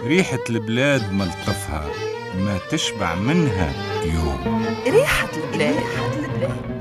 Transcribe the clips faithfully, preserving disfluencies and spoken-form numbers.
ريحة البلاد ملطفها ما تشبع منها يوم. ريحة البلاد, ريحة البلاد.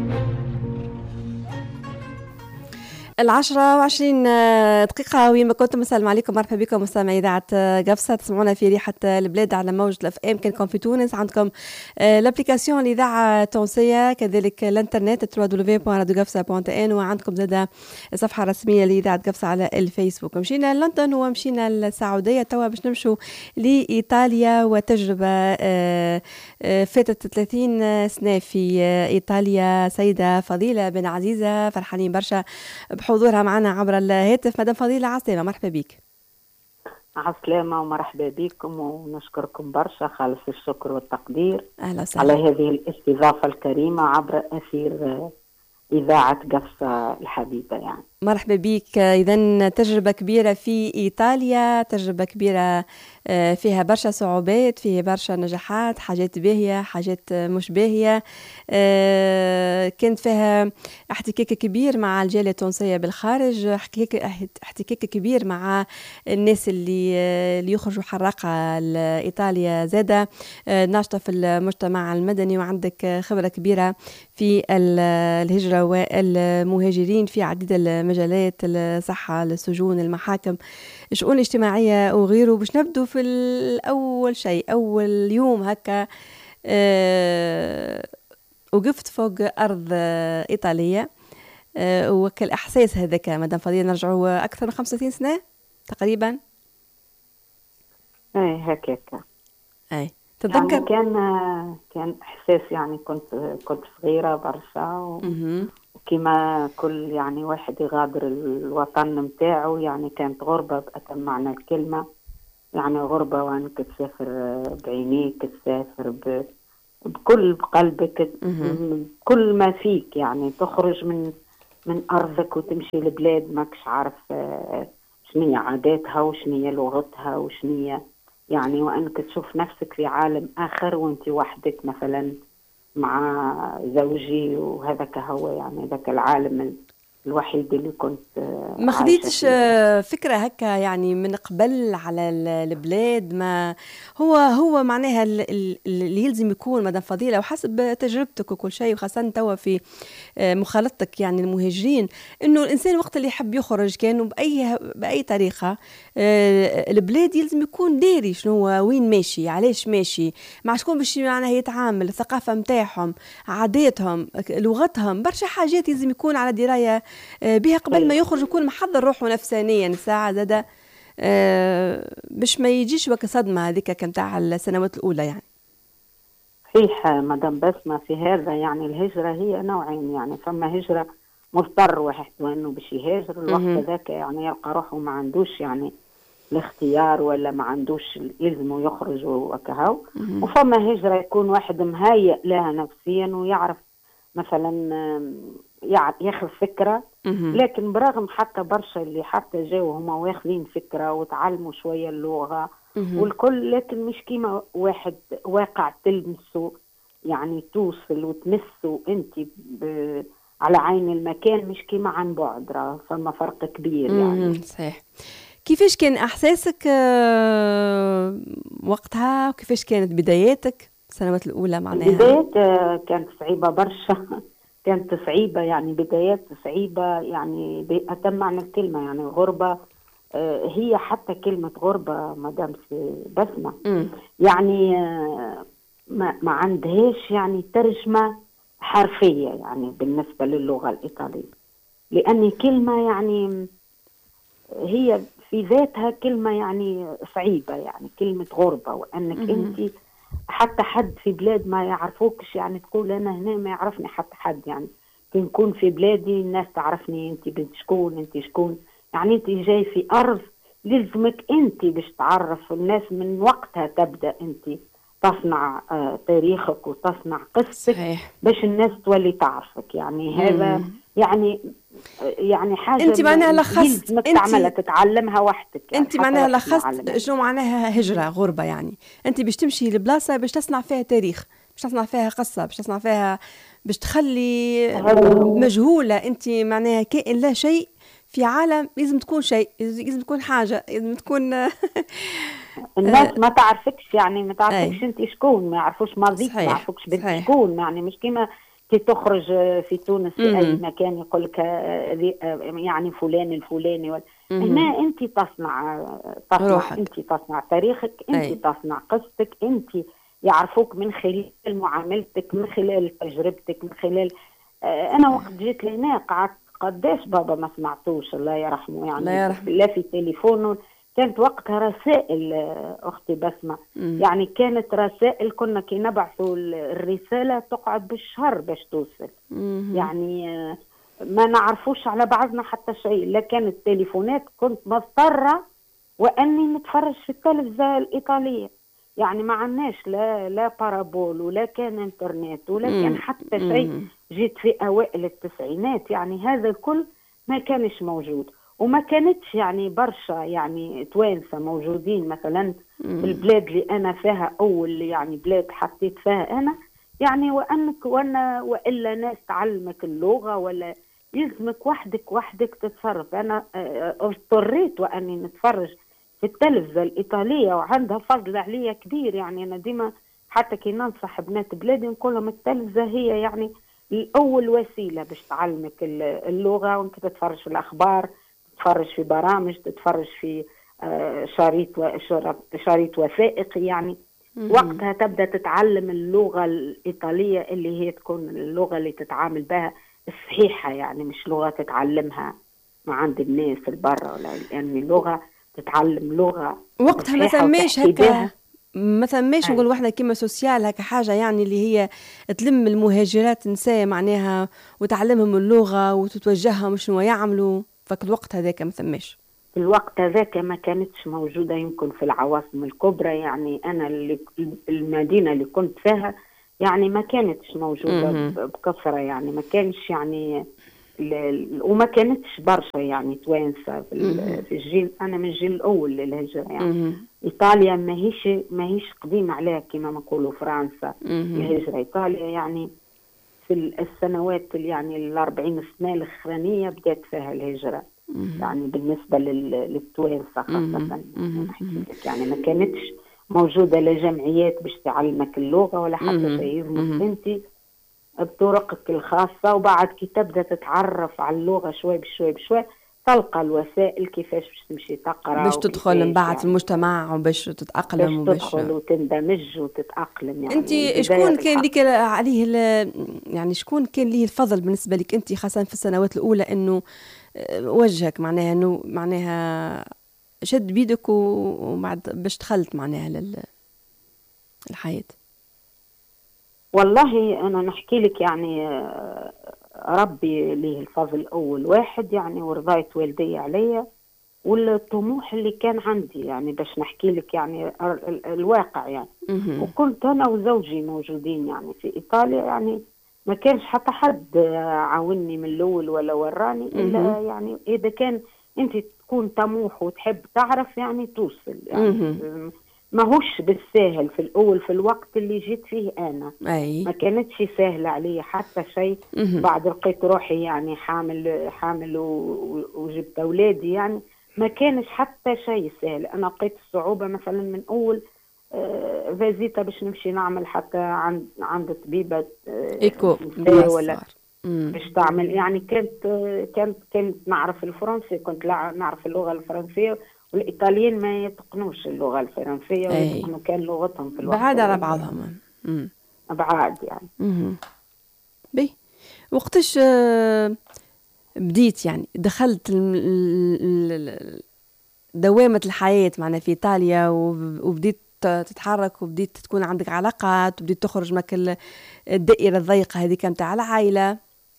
العشرة وعشرين دقيقة وين ما كنتم. السلام عليكم، مرحبا بكم مستمعي إذاعة قفصة. تسمعونا في ريحة البلاد على موجة الأف إم. كنكم في تونس عندكم الابليكاسيون الإذاعة التونسية، كذلك الانترنت دبليو دبليو دبليو دوت راديو قفصة دوت إن، وعندكم زادة الصفحة الرسمية لإذاعة قفصة على الفيسبوك. مشينا لندن ومشينا السعودية، توا باش نمشوا لإيطاليا وتجربة فاتت ثلاثين سنة في إيطاليا. سيدة فضيلة بن عزيزة فرحانين برشا بحضورها معنا عبر الهاتف. مدام فضيلة عسلامة، مرحبا بك. عسلامة ومرحبا بكم، ونشكركم برشا خالص الشكر والتقدير أهلا وسهلا على هذه الاستضافة الكريمة عبر أثير إذاعة قفصة الحبيبة. يعني مرحبا بك. إذن تجربة كبيرة في إيطاليا، تجربة كبيرة فيها برشا صعوبات، فيها برشا نجاحات، حاجات باهية، حاجات مش باهية. كانت فيها احتكاك كبير مع الجالية التونسية بالخارج، احتكاك كبير مع الناس اللي اللي يخرجوا حراقة لإيطاليا، زادة ناشطة في المجتمع المدني، وعندك خبرة كبيرة في الهجرة والمهاجرين في عديد المجالات، الصحة، السجون، المحاكم، الشؤون الاجتماعية وغيره. باش نبدو في الأول شيء، أول يوم هكا أه وقفت فوق أرض إيطالية، أه وكالإحساس هذاك مدام فضيلة نرجعوا أكثر من خمسة وثلاثين سنة تقريبا. ايه هكاك. اي تتذكر؟ يعني كان كان إحساس، يعني كنت كنت صغيرة برشا و... وكما كل يعني واحد يغادر الوطن متاعه، يعني كانت غربة بأتم معنى الكلمة. يعني غربة وانك تسافر بعينيك، تسافر ب... بكل قلبك، كل ما فيك، يعني تخرج من من أرضك وتمشي لبلاد ماكش عارف شنية عاداتها وشنية لغتها وشنية، يعني وأنك تشوف نفسك في عالم آخر وانت وحدك مثلا مع زوجي، وهذاك هو يعني ذاك العالم الوحيد اللي كنت ما خديتش فكرة هكا يعني من قبل على البلاد؟ ما هو هو معناها اللي يلزم يكون مدام فضيلة وحسب تجربتك وكل شيء، وخاصة توا في مخالطتك يعني المهاجرين، انه الانسان وقت اللي يحب يخرج كان باي باي طريقة البلاد يلزم يكون داري شنو هو، وين ماشي، علاش ماشي، مع شكون باش معناها يتعامل، الثقافة متاعهم، عاداتهم، لغتهم، برشا حاجات يلزم يكون على دراية بها قبل ما يخرج، يكون محضر روحه نفسانيا ساعة زادة أه باش ما يجيش وك صدمة هذيك كمتاع السنوات الأولى. يعني صحيح مدام بسمة في هذا. يعني الهجرة هي نوعين، يعني فما هجرة مضطر واحد وانه باش يهاجر الوقت ذاك، يعني يلقى روحه ما عندوش يعني الاختيار ولا ما عندوش يلزمه يخرج وكهو، وفما هجرة يكون واحد مهيئ لها نفسيا ويعرف مثلا ياخذ فكرة، لكن برغم حتى برشا اللي حتى جاوا هما واخذين فكرة وتعلموا شوية اللغة والكل، لكن مش كيما واحد واقع تلمسه، يعني توصل وتمسه انت على عين المكان، مش كيما عن بعد، راه فما فرق كبير. يعني صحيح. كيفاش كان احساسك وقتها، وكيفاش كانت بداياتك السنوات الاولى؟ معناها البدايات كانت صعيبة برشا كانت صعيبة، يعني بدايات صعيبة، يعني بأتم معنى الكلمة. يعني غربة هي حتى كلمة غربة مدام بسمة م. يعني ما, ما عندهاش يعني ترجمة حرفية يعني بالنسبة للغة الإيطالية، لأن كلمة يعني هي في ذاتها كلمة يعني صعيبة، يعني كلمة غربة، وأنك أنت حتى حد في بلاد ما يعرفوكش، يعني تقول أنا هنا ما يعرفني حتى حد، يعني كنكون في بلادي الناس تعرفني أنت بنت شكون، أنت شكون، يعني أنت جاي في أرض لازمك أنت باش تعرف الناس من وقتها، تبدأ أنت تصنع آه تاريخك وتصنع قصتك باش الناس تولي تعرفك. يعني هذا مم. يعني يعني حاجة أنت معناها لخصت، أنت تعملها تتعلمها وحدك. يعني أنت معناها لخصت شنو معناها هجرة غربة، يعني أنت باش تمشي لبلاصة باش تصنع فيها تاريخ، باش تصنع فيها قصة، باش تصنع فيها، باش تخلي مجهولة أنت معناها كائن لا شيء في عالم، لازم تكون شيء، لازم تكون حاجة، لازم تكون الناس آه، ما تعرفكش، يعني ما أي تعرفكش انت شكون، ما يعرفوش ماضيك، ما صحيح يعرفوش بنت صحيح. شكون، يعني مش كيما كي تخرج في تونس في اي مهم. مكان يقول لك آه، ذي- آه، يعني فلان الفلاني ولا- مهم. هنا انت تصنع آه، تصنع روحك. انت تصنع تاريخك، انت أي. تصنع قصتك، انت يعرفوك من خلال معاملتك، من خلال تجربتك، من خلال آه، انا وقت جيت لهنا قعدت قداش بابا ما سمعتوش الله يرحمه، الله يعني يرحمه. لا في تليفون، كانت وقتها رسائل آه، اختي بسمة، مم. يعني كانت رسائل كنا كي نبعثوا ال- الرسالة تقعد بالشهر باش توصل، مهم. يعني آه، ما نعرفوش على بعضنا حتى شيء، لا كانت تليفونات، كنت مضطرة واني نتفرج في التلفزة الايطالية، يعني ما عندناش لا لا بارابول ولا كان انترنت ولا كان مم. حتى شيء. مم. جيت في اوائل التسعينات، يعني هذا الكل ما كانش موجود، وما كانتش يعني برشا يعني توانسة موجودين مثلا مم. بالبلاد اللي انا فيها، اول يعني بلاد حطيت فيها انا، يعني وانك وانا والا ناس تعلمك اللغة ولا يلزمك وحدك وحدك تتصرف. انا آه، اضطريت واني نتفرج في التلفزة الإيطالية، وعندها فضل عليا كبير، يعني أنا ديما حتى كي ننصح بنات بلادي نقول لهم التلفزة هي يعني الأول وسيلة باش تعلمك اللغة، وانك تتفرج في الأخبار، تتفرج في برامج، تتفرج في آه، شريط و- شرط- شريط وثائقي، يعني مهم. وقتها تبدأ تتعلم اللغة الإيطالية اللي هي تكون اللغة اللي تتعامل بها الصحيحة، يعني مش لغة تتعلمها مع عند الناس البرة، ولا يعني لغة تتعلم لغة وقتها ما صحيحة ثماش وتحكي هكا، بها. ما ثماش أي. نقول وحده كيما سوسيال هكا حاجه يعني اللي هي تلم المهاجرات نساء معناها وتعلمهم اللغه وتتوجههم شنو يعملوا، فك الوقت هذاك ما ثماش. في الوقت هذاك ما كانتش موجودة يمكن في العواصم الكبرى، يعني أنا اللي المدينة اللي كنت فيها يعني ما كانتش موجودة مهم. ب- بكثرة، يعني ما كانش يعني ال- ال- وما كانتش برشا يعني توانسة في ال- مهم. في الجيل، أنا من الجيل الأول للهجرة، يعني مهم. إيطاليا ما هيش ما هيش قديمة عليها كما ما نقولوا فرنسا مهم. الهجرة. إيطاليا يعني في السنوات اللي يعني الأربعين سنة الأخرانية بدأت فيها الهجرة، مهم. يعني بالنسبة لل- للتوانسة خاصة، مهم. يعني مهم. نحكي لك يعني ما كانتش موجودة لا جمعيات باش تعلمك اللغة ولا حتى مهم. شيء، يلزمك مهم. انت بطرقك الخاصة، وبعد كي تبدأ تتعرف على اللغة شوي بشوي بشوي تلقى الوسائل كيفاش باش تمشي تقرأ باش تدخل من وكيفاش بعد في يعني المجتمع وباش باش تتأقلم وباش. تدخل وتندمج وتتأقلم، انت يعني البداية شكون كان بالحق. لك عليه ال- يعني شكون كان ليه الفضل بالنسبه لك انت خاصه في السنوات الاولى انه آه، وجهك معناها انه معناها شد بيدك و- وبعد باش دخلت معناها للحياه. والله أنا نحكي لك يعني آه، ربي ليه الفضل أول واحد، يعني ورضاية والدي عليا، والطموح اللي كان عندي، يعني باش نحكي لك يعني ال- ال- الواقع يعني. مهم. وكنت أنا وزوجي موجودين يعني في إيطاليا، يعني ما كانش حتى حد عاوني من الأول ولا وراني، إلا مهم. يعني إذا كان أنت تكون طموح وتحب تعرف يعني توصل، يعني مهم. ماهوش بالساهل في الأول، في الوقت اللي جيت فيه أنا اي. ما كانتش سهلة علي حتى شيء. مهم. بعد لقيت روحي يعني حامل حامل و- وجبت أولادي، يعني ما كانش حتى شيء سهل. أنا لقيت الصعوبة مثلا من أول آه، فازيتا باش نمشي نعمل حتى عند عند طبيبة آه، ايكو نساء ولا بالصار. مم. باش تعمل، يعني كانت آه، كانت كانت نعرف الفرنسي، كنت لا- نعرف اللغة الفرنسية، والإيطاليين ما يتقنوش اللغة الفرنسية اي ويتقنوا كان لغتهم في الوقت بعاد على هذاك، بعضهم. مم. أبعاد يعني. مهم. بي وقتاش آه، بديت يعني دخلت الم- ال- ال- دوامة الحياة معنا في إيطاليا وب- وبديت تتحرك وبديت تكون عندك علاقات وبديت تخرج مك ال- الدائرة الضيقة هذيك متاع العائلة.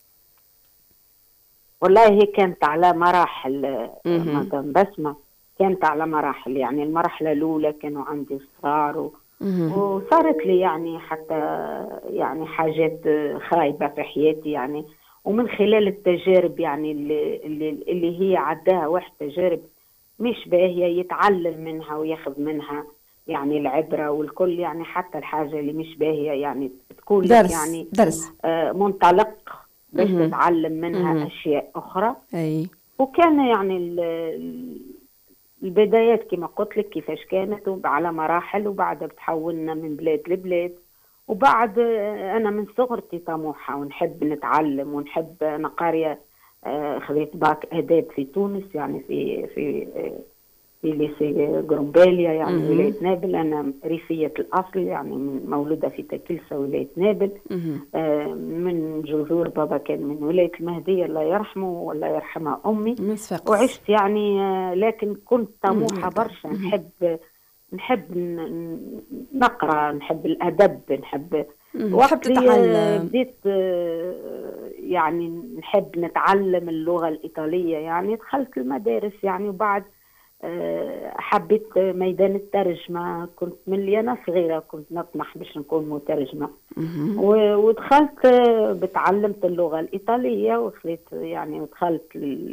والله هي كانت على مراحل آه، مهم. مدام بسمة، كانت على مراحل، يعني المرحلة الأولى كانوا عندي صغار و... مهم. وصارت لي يعني حتى يعني حاجات آه، خايبة في حياتي، يعني ومن خلال التجارب يعني اللي, اللي, اللي هي عداها واحد تجارب مش باهية يتعلم منها وياخذ منها يعني العبرة والكل، يعني حتى الحاجة اللي مش باهية يعني تكون لك درس يعني درس. آه، منطلق باش مهم. تتعلم منها مهم. أشياء أخرى. أي. وكان يعني ال- ال- البدايات كما قلت لك كيفاش كانت على مراحل، وبعد بتحولنا من بلاد لبلاد. وبعد أنا من صغرتي طموحة ونحب نتعلم ونحب. أنا قارية خذيت باك آداب في تونس، يعني في في في ليسي جرومباليا، يعني مهم. ولاية نابل. أنا ريفية الأصل، يعني مولودة في تكلسة ولاية نابل. آه من جذور بابا كان من ولاية المهدية الله يرحمه والله يرحمها أمي. من صفاقس. وعشت يعني آه لكن كنت طموحة مم. برشا. نحب نحب نقرأ، نحب الأدب، نحب تحب تتعلم. بديت يعني نحب نتعلم اللغة الإيطالية، يعني دخلت المدارس يعني. وبعد حبيت ميدان الترجمة، كنت من اللي أنا صغيرة كنت نطمح باش نكون مترجمة. ودخلت بتعلمت اللغة الإيطالية وخليت يعني، ودخلت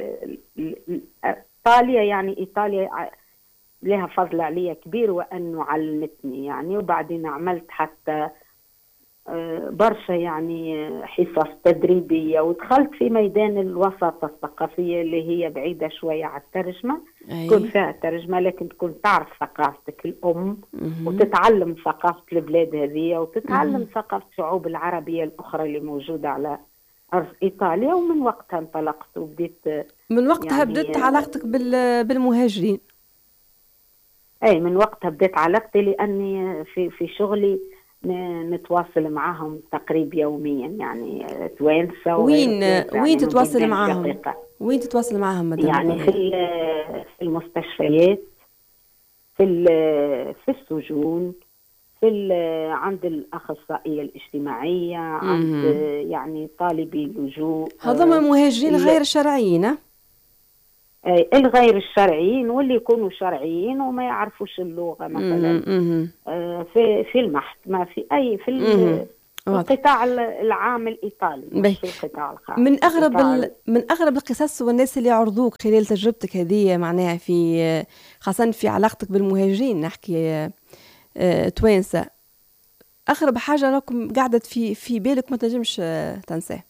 إيطاليا. يعني إيطاليا لها فضل عليا كبير وأنه علمتني يعني. وبعدين عملت حتى برشا يعني حصص تدريبية، ودخلت في ميدان الوسط الثقافية اللي هي بعيدة شوية على الترجمة. أي. تكون فيها ترجمة لكن تكون تعرف ثقافتك الأم، مهم. وتتعلم ثقافة البلاد هذه، وتتعلم مهم. ثقافة الشعوب العربية الأخرى اللي موجودة على أرض إيطاليا. ومن وقتها انطلقت وبديت. من وقتها يعني بدأت علاقتك بال- بالمهاجرين. أي من وقتها بدأت علاقتي، لأني في في شغلي نتواصل معهم تقريبا يوميا، يعني توانسة. وين يعني وين تتواصل من معهم؟ شقيقة. وين تتواصل معهم مدام؟ يعني في في المستشفيات، في في السجون، في عند الأخصائية الاجتماعية، عند يعني طالبي اللجوء. هذوما مهاجرين غير شرعيين؟ الغير الشرعيين واللي يكونوا شرعيين وما يعرفوش اللغة مثلا. في في المحكمة، في أي في القطاع العام الإيطالي، مش في القطاع الخاص. من أغرب ال... من أغرب القصص والناس اللي عرضوك خلال تجربتك هذه، معناها في خاصة في علاقتك بالمهاجرين، نحكي اه... توانسة، أغرب حاجة راكم قاعدة في في بالك ما تنجمش تنساه؟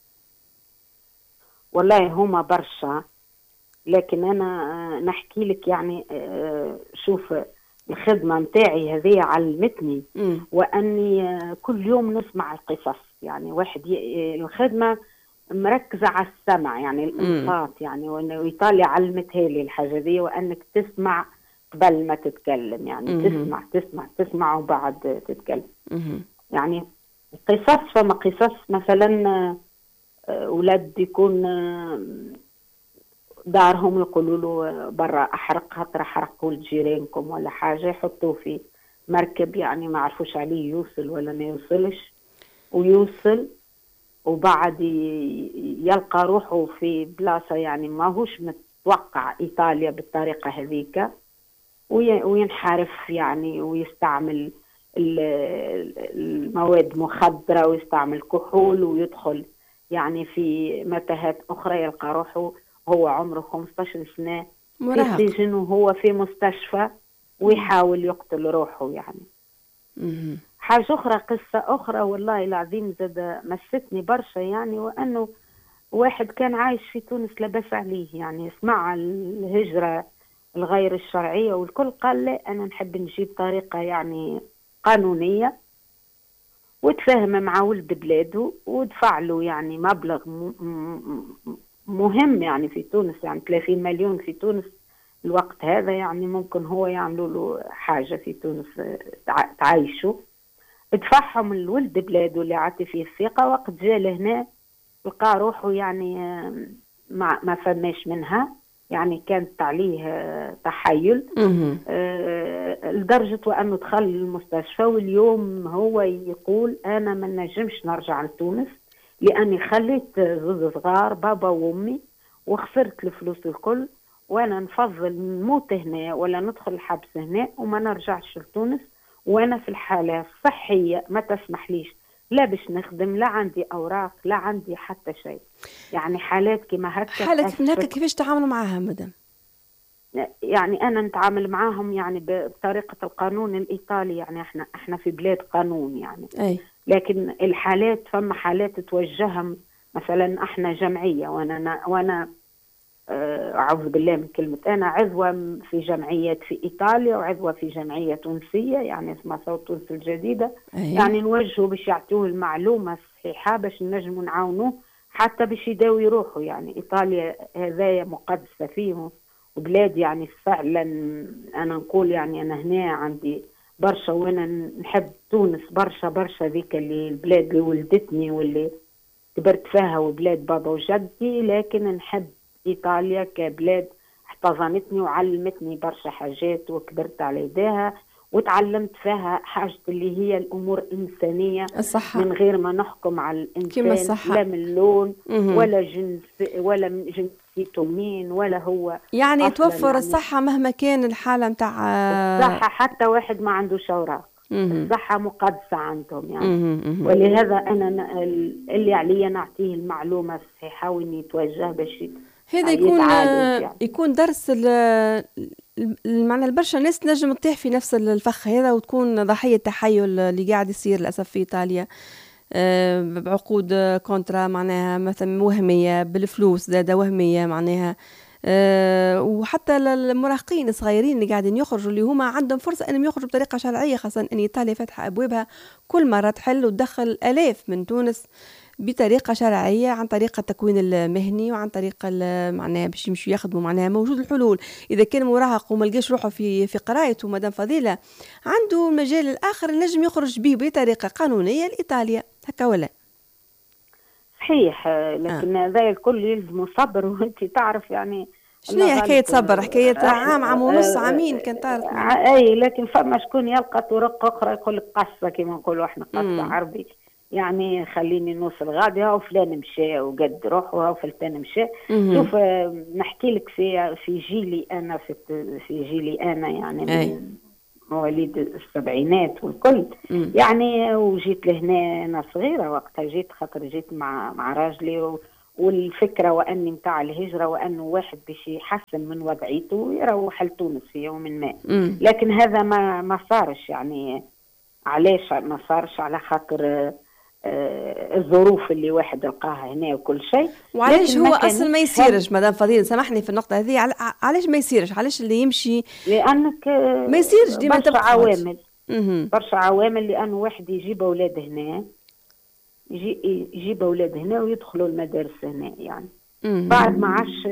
والله هما برشا، لكن أنا نحكي لك يعني. شوف الخدمة متاعي هذه علمتني م. وأني كل يوم نسمع القصص. يعني واحد ي... الخدمة مركزة على السمع، يعني الإنصات يعني. وإيطاليا علمتها لي الحاجة دي، وأنك تسمع قبل ما تتكلم، يعني م. تسمع تسمع تسمع وبعد تتكلم. م. يعني قصص، فما قصص مثلا أولاد يكون دارهم يقولوا له برا احرق، خاطر حرقوا لجيرانكم ولا حاجه، يحطوه في مركب يعني ما عرفوش عليه يوصل ولا ما يوصلش، ويوصل وبعد يلقى روحه في بلاصه يعني ما هوش متوقع ايطاليا بالطريقه هذيك، وينحرف يعني ويستعمل المواد مخدره ويستعمل كحول ويدخل يعني في متاهات اخرى، يلقى روحه هو عمره خمسطعش سنة في سجن وهو في مستشفى ويحاول يقتل روحه يعني. مم. حاجة أخرى، قصة أخرى والله العظيم زاد مستني برشا يعني، وأنه واحد كان عايش في تونس لبس عليه يعني، سمع الهجرة الغير الشرعية والكل، قال لا أنا نحب نجيب طريقة يعني قانونية، وتفاهم مع ولد بلاده ودفع له يعني مبلغ م... م... مهم يعني في تونس، يعني ثلاثين مليون في تونس الوقت هذا، يعني ممكن هو يعملوا له حاجة في تونس تعايشه. ادفعهم الولد بلاده اللي عطي فيه الثقة، وقت جاء لهنا لقى روحه يعني ما, ما فماش منها، يعني كانت عليه تحيل أه لدرجة وأنه دخل المستشفى. واليوم هو يقول أنا ما نجمش نرجع لتونس لأني خليت زوز صغار بابا وأمي وخسرت الفلوس الكل، وأنا نفضل نموت هنا ولا ندخل الحبس هنا وما نرجعش لتونس، وأنا في الحالة الصحية ما تسمح ليش لا باش نخدم، لا عندي أوراق، لا عندي حتى شيء. يعني حالات كما هكا. حالات من هكا كيفاش تعاملوا معها مدام؟ يعني أنا نتعامل معاهم يعني بطريقة القانون الإيطالي، يعني احنا احنا في بلاد قانون يعني. أي. لكن الحالات فما حالات توجههم مثلا احنا جمعية، وانا وانا آه، أعوذ بالله من كلمة أنا، عضوة في جمعيات في إيطاليا وعضوة في جمعية تونسية يعني اسمها صوت تونس الجديدة. أي. يعني نوجهوا باش يعطوه المعلومة الصحيحة باش نجموا نعاونوه حتى باش يداوي روحه. يعني إيطاليا هذايا مقدسة فيه وبلاد يعني فعلا أنا نقول يعني أنا هنا عندي برشا، وأنا نحب تونس برشا برشا، ذيك اللي البلاد اللي ولدتني واللي كبرت فيها وبلاد بابا وجدي، لكن نحب إيطاليا كبلاد احتضنتني وعلمتني برشا حاجات وكبرت على يديها وتعلمت فيها حاجة اللي هي الأمور إنسانية الصحة. من غير ما نحكم على الإنسان لا من لون مهم. ولا جنس ولا جنسيته مين ولا هو يعني أصلاً توفر يعني الصحة مهما كان الحالة متاع الصحة. حتى واحد ما عنده شوراق الصحة مقدسة عندهم يعني. مهم. ولهذا أنا ن- اللي عليا نعطيه المعلومة الصحيحة وين يتوجه باش هذا يكون يتعالج يعني. يكون درس ال- المعنى البرشا ناس تنجم تطيح في نفس الفخ هذا وتكون ضحية تحيل اللي قاعد يصير للأسف في إيطاليا، آه، بعقود كونترا معناها مثلا وهمية بالفلوس زادة وهمية معناها، أه وحتى المراهقين الصغيرين اللي قاعدين يخرجوا اللي هما عندهم فرصة انهم يخرجوا بطريقة شرعية، خاصة ان ايطاليا فاتحة ابوابها كل مرة تحل وتدخل الاف من تونس بطريقة شرعية عن طريق التكوين المهني وعن طريق معناها باش يمشوا يخدموا. معناها موجود الحلول اذا كان مراهق وما لقاش روحه في في قرايته مدام فضيلة عنده المجال الاخر نجم يخرج به بطريقة قانونية لايطاليا هكا ولا صحيح. لكن هذا آه. الكل يلزم صبر وانت تعرف يعني شنو هي حكاية صبر؟ حكاية عام عام ونص عامين كان تعرف اي، لكن فما شكون يلقى طرق اخرى يقول لك قصه كما نقولوا احنا قصه عربي يعني خليني نوصل غادي وفلان مشى وقد روحه وفلان مشى. شوف نحكي لك في في جيلي انا في في جيلي انا يعني أي. مواليد السبعينات والكل مم. يعني وجيت لهنا انا صغيره وقتها جيت خاطر جيت مع مع راجلي و والفكره واني متاع الهجره وانه واحد باش يحسن من وضعيته ويروح لتونس في يوم ما. مم. لكن هذا ما ما صارش. يعني علاش ما صارش؟ على خاطر آه الظروف اللي واحد لقاها هنا وكل شيء. وعلاش هو اصلا ما يصيرش مدام فضيل سامحني في النقطه هذه؟ علاش ما يصيرش؟ علاش اللي يمشي لانك ما يصيرش ديما برشا عوامل برشا عوامل. لانه واحد يجيب اولاد هنا يجي يجيب اولاد هنا ويدخلوا المدارس هنا يعني مم. بعد ما عاش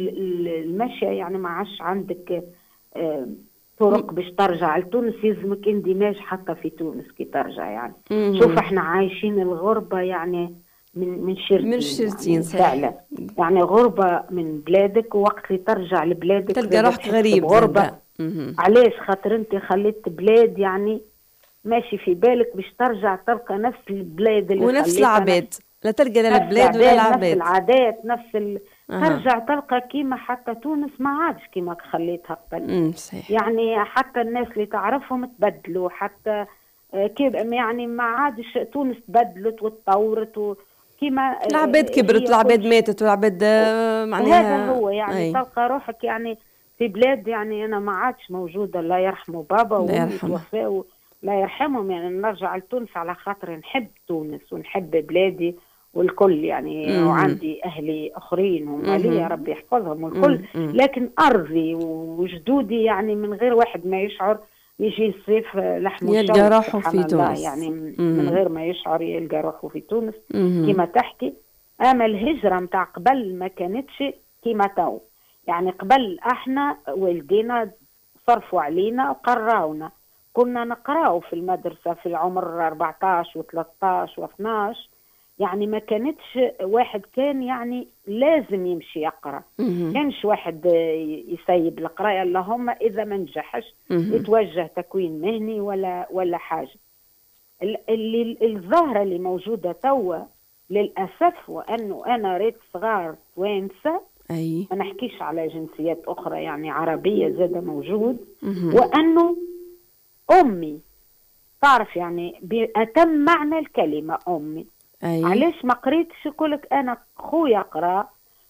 المشي يعني ما عاش عندك آه طرق باش ترجع لتونس، يلزمك اندماج حتى في تونس كي ترجع يعني. مم. شوف احنا عايشين الغربة يعني من من شرتين من شرتين يعني فعلا يعني غربة من بلادك، ووقت اللي ترجع لبلادك تلقى روحك غريب غربة. علاش؟ خاطر انت خليت بلاد يعني ماشي في بالك باش ترجع تلقى نفس البلاد اللي ونفس العباد، لا تلقى لا البلاد ولا العباد، نفس العادات نفس ال... أه. ترجع تلقى كيما حتى تونس ما عادش كيما خليتها قبل. يعني حتى الناس اللي تعرفهم تبدلوا، حتى كيف يعني ما عادش تونس تبدلت وتطورت و... كيما العباد كبرت العباد ماتت والعباد معناها هذا هو يعني أي. تلقى روحك يعني في بلاد يعني انا ما عادش موجوده الله يرحمه بابا وامي توفاوا لا يرحمهم. يعني نرجع لتونس على خاطر نحب تونس ونحب بلادي والكل يعني مم. وعندي أهلي آخرين ومالي يا رب يحفظهم والكل مم. لكن أرضي وجدودي يعني من غير واحد ما يشعر يجي الصيف لحمه يلقى روحه في تونس يعني مم. من غير ما يشعر يلقى روحه في تونس كما تحكي. أما الهجرة متاع قبل ما كانتش كما تو. يعني قبل احنا والدينا صرفوا علينا وقراونا، كنا نقراو في المدرسة في العمر أربعتاش وثلاثتاش واثناش. يعني ما كانتش واحد كان يعني لازم يمشي يقرأ، كانش واحد يسيب القراءة اللهم إذا ما نجحش يتوجه تكوين مهني ولا ولا حاجة. اللي الظاهرة اللي موجودة توا للأسف وأنه أنا ريت صغار توانسة أي. ما نحكيش على جنسيات أخرى يعني عربية زادة موجود، وأنه أمي تعرف يعني بأتم معنى الكلمة أمي. أي. علاش ما قريتش؟ يقولك أنا خويا قرأ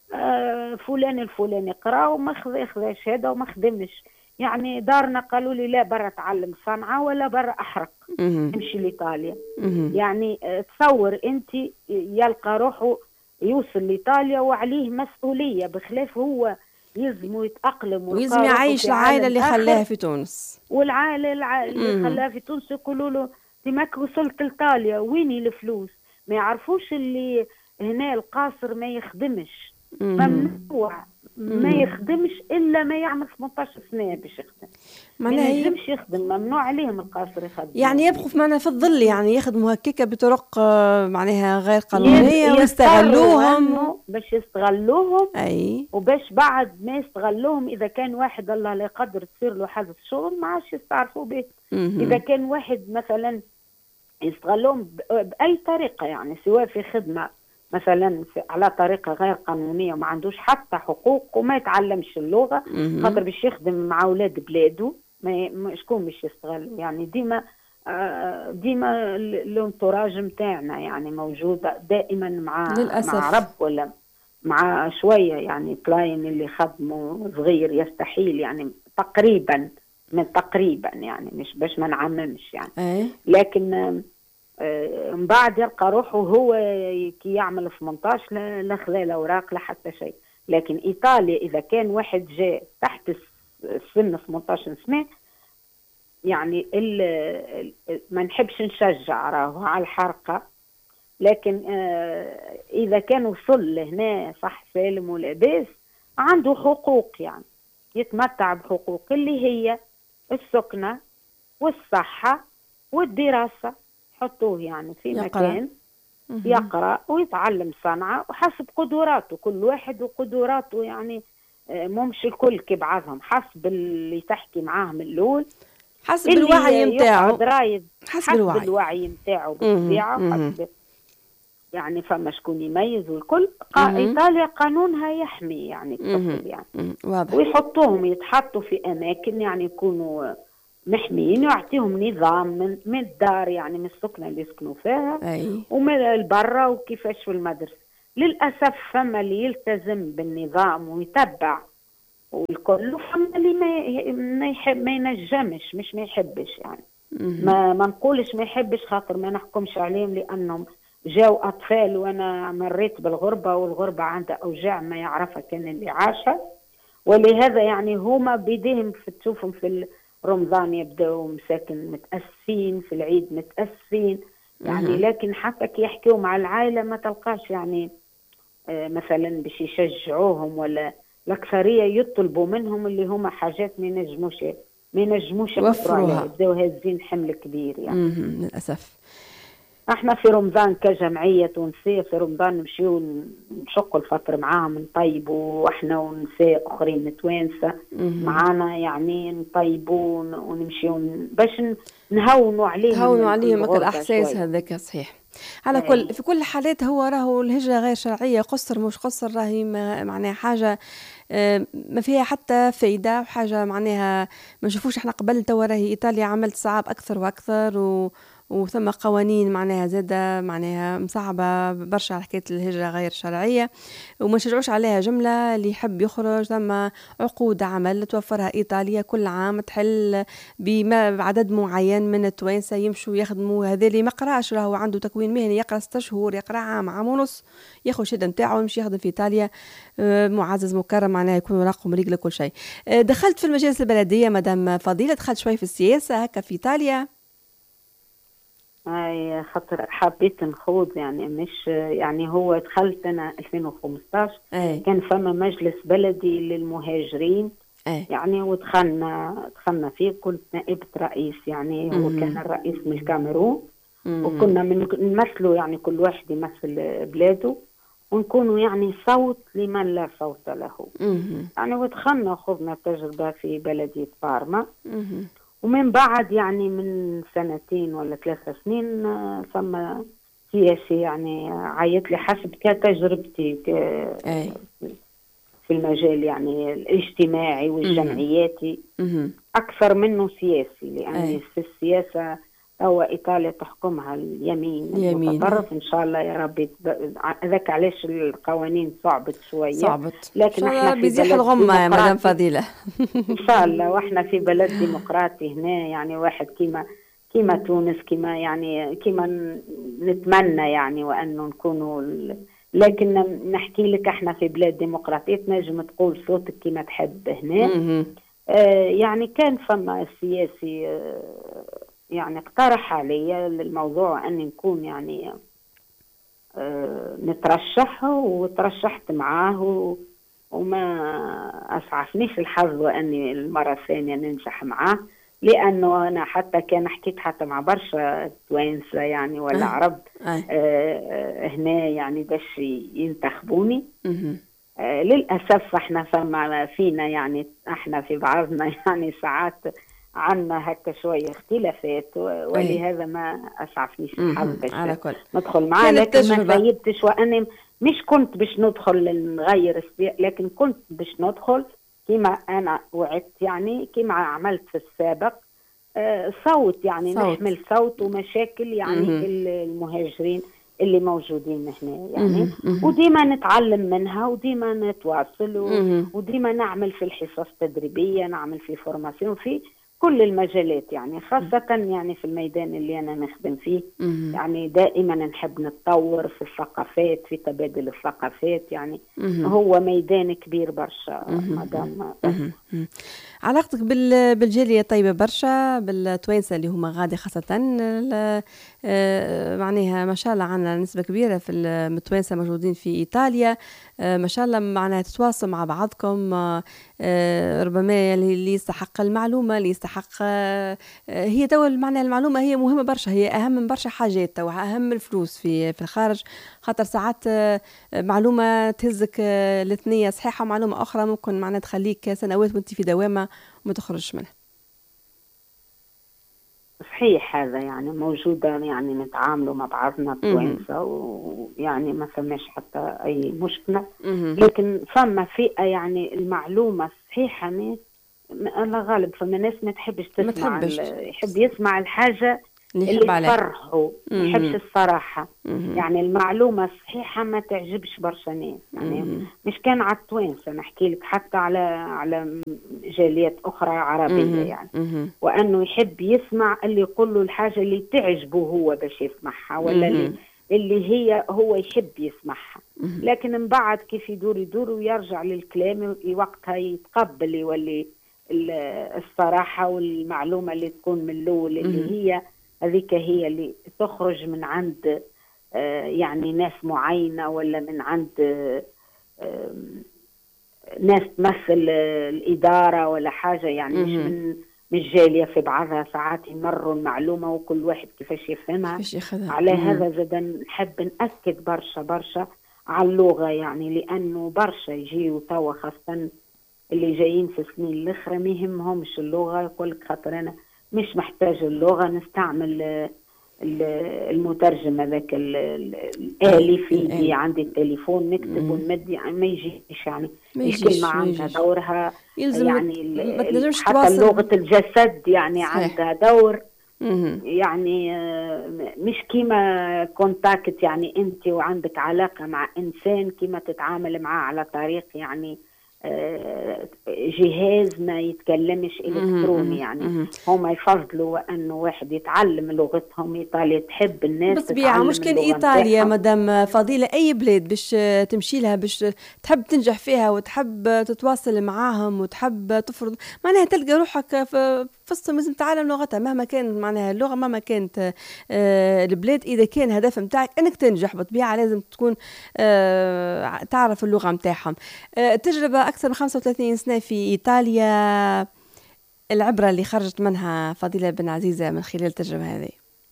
آه فلان الفلاني يقرأ وما خذ خذ شهادة وما خدمش. يعني دارنا قالوا لي لا برا تعلم صنعة ولا برا أحرق امشي لإيطاليا. يعني آه تصور أنت يلقى روحه يوصل لإيطاليا وعليه مسؤولية، بخلاف هو يلزم يتأقلم ويلزم يعيش العائلة اللي خلاها في تونس. والعائلة الع... اللي خلاها في تونس يقولوا له تماك وصلت لإيطاليا ويني الفلوس؟ ما يعرفوش اللي هنا القاصر ما يخدمش، ممنوع ما يخدمش الا ما يعمل ثمانية عشر سنه باش يخدم، ما ينجمش يخدم، ممنوع عليهم القاصر يخدم. يعني يبقوا في معناها في الظل، يعني يخدموا هكاكا بطرق معناها غير قانونيه ويستغلوهم باش يستغلوهم. اي وباش بعد ما يستغلوهم اذا كان واحد الله لا يقدر تصير له حادث شغل ما عادش يستعرفوا به. اذا كان واحد مثلا يستغلوهم باي طريقه، يعني سواء في خدمه مثلا على طريقه غير قانونيه وما عندوش حتى حقوق وما يتعلمش اللغه خاطر باش يخدم مع اولاد بلاده، ما شكون باش يستغل؟ يعني ديما ديما الانتراج نتاعنا يعني موجوده دائما مع للأسف. مع رب ولا مع شويه يعني كلاين اللي خدمه صغير يستحيل، يعني تقريبا من تقريبا يعني مش باش ما نعممش يعني أي. لكن من بعد يلقى روحه هو كي يعمل ثمانية عشر لا خذا لا اوراق لا حتى شيء. لكن ايطاليا اذا كان واحد جاء تحت السن ثمانية عشر سنه يعني ما نحبش نشجع راهو على الحرقه، لكن اذا كان وصل لهنا صح سالم ولاباس عنده حقوق، يعني يتمتع بحقوق اللي هي السكنه والصحه والدراسه، حطوه يعني في يقرأ. مكان يقرأ ويتعلم صنعة وحسب قدراته، كل واحد وقدراته، يعني ممش الكل كبعضهم، حسب اللي تحكي معاه من الأول، حسب الوعي متاعه، حسب, حسب الوعي الوعي متاعه بالطبيعة، حسب يعني فما شكون يميز والكل. إيطاليا قانونها يحمي يعني الطفل يعني واضح. ويحطوهم يتحطوا في أماكن يعني يكونوا محميين، ويعطيهم نظام من, من الدار يعني من السكنة اللي يسكنوا فيها أي. ومن البرة وكيفاش في المدرسة. للأسف فما اللي يلتزم بالنظام ويتبع والكل، وفما اللي ما ما يحب ما ينجمش، مش ما يحبش يعني ما ما نقولش ما يحبش خاطر ما نحكمش عليهم، لأنهم جاوا أطفال وأنا مريت بالغربة، والغربة عندها أوجاع ما يعرفها كان اللي عاشها، ولهذا يعني هما بيديهم في تشوفهم في رمضان يبداو مساكن متأسفين، في العيد متأسفين يعني. لكن حتى كي يحكيوا مع العائلة ما تلقاش يعني آه مثلا باش يشجعوهم، ولا الأكثرية يطلبوا منهم اللي هما حاجات ما ينجموش ما ينجموش يقدروا عليها، يبداو هازين حمل كبير يعني. للأسف. احنا في رمضان كجمعية تونسية في رمضان نمشيو نشقوا الفطر معاهم نطيبوا، واحنا ونساء اخرين توانسة معانا يعني نطيبوا ونمشيو باش نهونوا عليهم نهونوا عليهم الاحساس هذاك. صحيح. على أي. كل في كل الحالات هو راهو الهجرة غير شرعية، قصر مش قصر، راهي معناها حاجة ما فيها حتى فايدة، وحاجة معناها ما نشوفوش احنا قبل توا راهي ايطاليا عملت صعب اكثر واكثر، و وثم قوانين معناها زادة معناها مصعبة برشا على حكاية الهجرة غير شرعية، وما نشجعوش عليها جملة. اللي يحب يخرج ثم عقود عمل توفرها إيطاليا كل عام تحل بعدد معين من التوانسة يمشوا يخدموا. هذا اللي ما قراش راهو عنده تكوين مهني يقرأ ستة شهور، يقرأ عام عام ونص، ياخذ شهادة نتاعو ويمشي يخدم في إيطاليا معزز مكرم، معناها يكون رقم رجل كل شيء. دخلت في المجالس البلدية مدام فضيلة، دخلت شوي في السياسة هكا في إيطاليا؟ اي خاطر حبيت نخوض يعني، مش يعني هو دخلت انا ألفين وخمسطاش أي. كان فما مجلس بلدي للمهاجرين أي. يعني ودخلنا دخلنا فيه، كنت نائبة رئيس يعني. هو م- كان الرئيس من الكاميرون، م- وكنا من نمثلوا يعني كل واحد يمثل بلاده، ونكونوا يعني صوت لمن لا صوت له م- يعني. ودخلنا خذنا تجربة في بلدية بارما، م- ومن بعد يعني من سنتين ولا ثلاثة سنين ثم سياسي يعني عيط لي حسب كتجربتي في المجال يعني الاجتماعي والجمعياتي أكثر منه سياسي، لأن في السياسة هو إيطاليا تحكمها اليمين المتطرف إن شاء الله يا ربي. ذاك علاش القوانين صعبت شوية، صعبت لكن احنا في بيزيح الغمة يا مدام فضيلة إن شاء الله. وإحنا في بلد ديمقراطي هنا يعني، واحد كيما كيما تونس، كيما يعني كيما نتمنى يعني، وأنه نكونوا لكن نحكي لك احنا في بلاد ديمقراطية تنجم تقول صوتك كما تحب هنا. آه يعني كان فما سياسي آه يعني اقترح علي الموضوع أن نكون يعني آه نترشح، وترشحت معاه وما أسعفنيش الحظ وأني المرة الثانية ننجح معاه، لأنه أنا حتى كان حكيت حتى مع برشا توانسة يعني ولا عرب آه آه هنا يعني باش ينتخبوني. آه للأسف احنا فما فينا يعني احنا في بعضنا يعني ساعات عنا هكا شوية اختلافات، ولهذا ما أسعفنيش الحظ باش ندخل معاه، لكن ما خيبتش، وأني مش كنت باش ندخل نغير السياسة، لكن كنت باش ندخل كما أنا وعدت يعني كما عملت في السابق. آه صوت يعني صوت. نحمل صوت ومشاكل يعني مم. المهاجرين اللي موجودين هنا يعني، وديما نتعلم منها وديما نتواصل وديما نعمل في الحصص التدريبية، نعمل في فورماسيون في كل المجالات يعني، خاصة يعني في الميدان اللي أنا نخدم فيه. مم. يعني دائما نحب نتطور في الثقافات، في تبادل الثقافات يعني. مم. هو ميدان كبير برشا مدام. علاقتك بالجالية طيبة برشا، بالتوانسة اللي هما غادي خاصة معناها ما شاء الله عنا نسبة كبيرة في التوانسة موجودين في إيطاليا، ما شاء الله معناها تتواصلوا مع بعضكم، ربما اللي يستحق المعلومة اللي يستحق هي تو معناها المعلومة هي مهمة برشا، هي أهم من برشا حاجات تو، أهم الفلوس في في الخارج، خاطر ساعات معلومة تهزك الاثنية صحيحة ومعلومة أخرى ممكن معناها تخليك سنوات وانت في دوامة وما تخرجش منها. صحيح هذا يعني موجودة يعني نتعاملوا مع بعضنا توانسة ويعني ما فماش حتى أي مشكلة. لكن فما فئة يعني المعلومة الصحيحة ما الله غالب فما ناس ما تحبش تسمع، يحب يسمع الحاجة اللي, اللي تفرحه، ما يحبش الصراحة. مم. يعني المعلومة الصحيحة ما تعجبش برشا ناس يعني. مم. مش كان على التوانسة نحكي لك، حتى على على جاليات أخرى عربية. مم. يعني مم. وأنه يحب يسمع اللي يقول له الحاجة اللي تعجبه هو باش يسمعها، ولا اللي, اللي هي هو يحب يسمعها. مم. لكن من بعد كيف يدور يدور ويرجع للكلام وقتها يتقبل يولي الصراحة والمعلومة اللي تكون من الأول اللي مم. هي هذيك هي اللي تخرج من عند آه يعني ناس معينة، ولا من عند آه آه ناس تمثل آه الإدارة ولا حاجة يعني. مش من مش جالية في بعضها ساعات يمروا المعلومة وكل واحد كيفاش يفهمها. على هذا زادا نحب نأكد برشا برشا على اللغة يعني، لأنه برشا يجيوا توا خاصة اللي جايين في السنين الأخرى ما يهمهمش اللغة، يقولك خاطر أنا مش محتاج اللغة، نستعمل المترجم هذاك الآلي في يدي عندي التليفون نكتب ونمد يعني ما يجيش يعني الكلمة عندها دورها يعني حتى لغة الجسد يعني صحيح. عندها دور. مم. يعني مش كيما كونتاكت يعني أنت وعندك علاقة مع إنسان كيما تتعامل معاه على طريق يعني جهاز ما يتكلمش إلكتروني يعني. هم يفضلوا أنه واحد يتعلم لغتهم. إيطاليا تحب الناس بالطبيعة، مش كان إيطاليا مدام فضيلة أي بلاد باش تمشي لها باش تحب تنجح فيها وتحب تتواصل معاهم وتحب تفرض معناها تلقى روحك في فصل لازم تتعلم لغتها مهما كانت معناها اللغة، مهما كانت البلاد. إذا كان هدف متاعك أنك تنجح بالطبيعة لازم تكون تعرف اللغة متاعهم. تجربة أكثر من خمسة وثلاثين سنة في إيطاليا، العبرة اللي خرجت منها فضيلة بن عزيزة من خلال التجربة هذه؟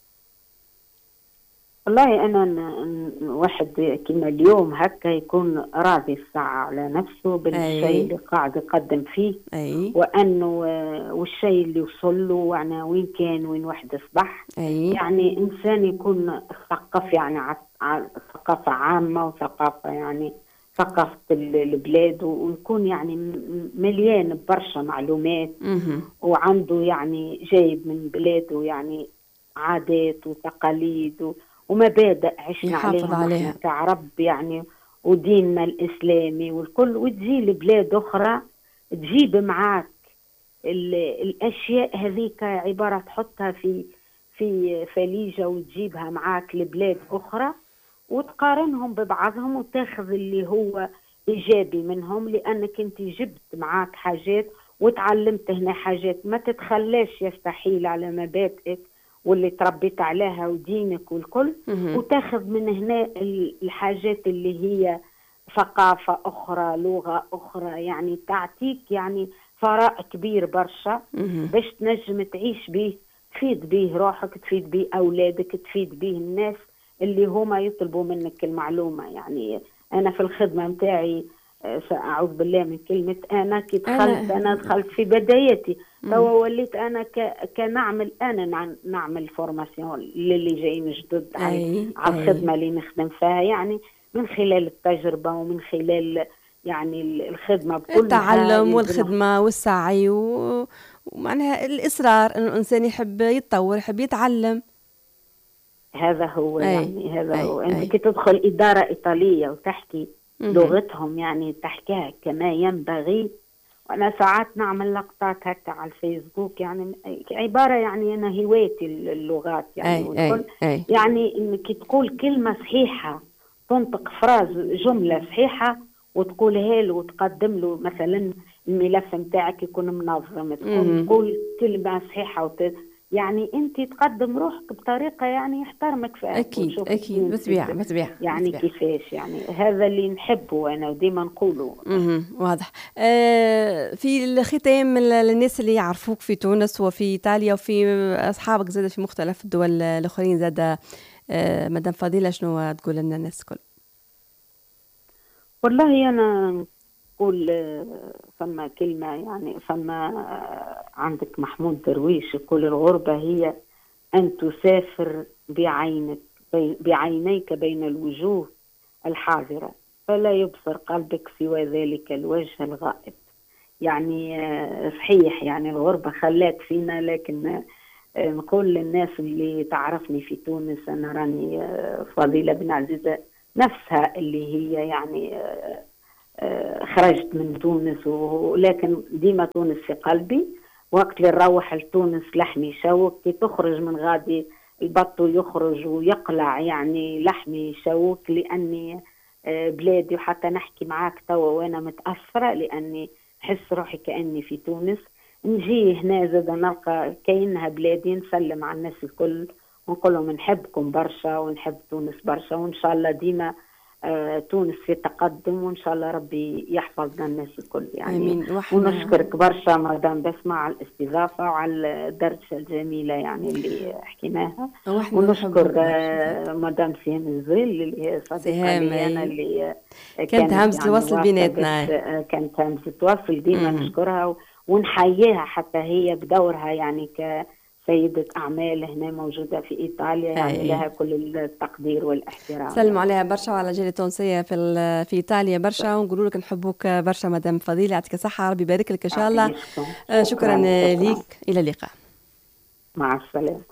والله أنا واحد كما اليوم هكا يكون راضي الساعة على نفسه بالشيء أي. اللي قاعد يقدم فيه أي. وأنه والشيء اللي وصل له وأنا وين كان وين واحد أصبح. أي. يعني إنسان يكون ثقف يعني ثقافة عامة وثقافة يعني ثقافة البلاد، ويكون يعني مليان ببرشا معلومات. مم. وعنده يعني جايب من بلاده يعني عادات وتقاليد ومبادئ عشنا عليها كعرب يعني، وديننا الإسلامي والكل. وتجي لبلاد أخرى تجيب معاك الأشياء هذيك عبارة تحطها في في فليجة وتجيبها معاك لبلاد أخرى، وتقارنهم ببعضهم وتاخذ اللي هو إيجابي منهم، لأنك أنت جبت معاك حاجات وتعلمت هنا حاجات. ما تتخلاش يستحيل على مبادئك واللي تربيت عليها ودينك والكل، وتاخذ من هنا الحاجات اللي هي ثقافة أخرى، لغة أخرى، يعني تعطيك يعني ثراء كبير برشا باش تنجم تعيش به، تفيد به روحك، تفيد به أولادك، تفيد به الناس اللي هما يطلبوا منك المعلومة. يعني أنا في الخدمة متاعي أعوذ بالله من كلمة أنا كي دخلت، أنا دخلت في بدايتي توا وليت أنا كنعمل أنا نعمل فورماسيون للي جايين جدد على الخدمة اللي نخدم فيها، يعني من خلال التجربة ومن خلال يعني الخدمة بكل التعلم والخدمة والسعي و... ومعناها الإصرار إنه الإنسان يحب يتطور، يحب يتعلم. هذا هو أي. يعني هذا أي. هو أنت كي تدخل إدارة إيطالية وتحكي مم. لغتهم يعني تحكيها كما ينبغي. وأنا ساعات نعمل لقطات هكا على الفيسبوك، يعني عبارة يعني أنا هوايتي اللغات يعني أي. أي. أي. يعني إنك تقول كلمة صحيحة، تنطق فراز جملة صحيحة وتقولها له وتقدم له مثلا الملف متاعك يكون منظم، تقول تقول كلمة صحيحة وت... يعني انت تقدم روحك بطريقه يعني يحترمك فيها. اكيد اكيد بطبيعه بطبيعه يعني بتبيع. كيفاش يعني هذا اللي نحبه انا وديما نقوله. اها واضح. آه في الختام للناس اللي يعرفوك في تونس وفي ايطاليا وفي اصحابك زاد في مختلف الدول الاخرين زاد، آه مدام فضيله شنو تقول لنا الناس الكل؟ والله انا نقول فما كلمة يعني فما عندك محمود درويش يقول الغربة هي أن تسافر بعينك بعينيك بين الوجوه الحاضرة فلا يبصر قلبك سوى ذلك الوجه الغائب. يعني صحيح يعني الغربة خلاك فينا، لكن نقول للناس اللي تعرفني في تونس أنا راني فضيلة بن عزيزة نفسها اللي هي يعني خرجت من تونس، ولكن ديما تونس في قلبي. وقت اللي نروح لتونس لحمي يشوك، كي تخرج من غادي البط يخرج ويقلع يعني لحمي يشوك، لأني بلادي وحتى نحكي معاك توا وأنا متأثرة لأني نحس روحي كأني في تونس. نجي هنا زاد نلقى كأنها بلادي، نسلم على الناس الكل ونقول لهم نحبكم برشا ونحب تونس برشا، وإن شاء الله ديما آه، تونس في تقدم، وإن شاء الله ربي يحفظنا الناس الكل يعني. آمين. ونشكرك برشا مدام بسمة على الاستضافة وعلى الدردشة الجميلة يعني اللي حكيناها. ونشكر آه، مدام سهام الزويل اللي هي صديقة لي أنا اللي كانت همزة يعني وصل بيناتنا. آه، كانت همزة وصل ديما نشكرها ونحييها حتى هي بدورها يعني ك سيدة أعمال هنا موجودة في إيطاليا، يعني لها كل التقدير والاحترام. سلموا عليها برشا وعلى جالية تونسية في في إيطاليا برشا، ونقولوا لك نحبوك برشا مدام فضيلة، يعطيك الصحة، ربي يبارك لك إن شاء الله. شكرا, شكرا ليك، إلى اللقاء. مع السلامة.